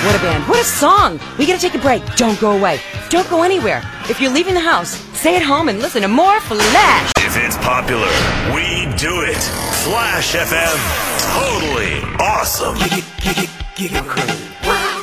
What a band. What a song. We gotta take a break. Don't go away. Don't go anywhere. If you're leaving the house, stay at home and listen to more Flash. If it's popular, we do it. Flash FM. Totally awesome. Okay.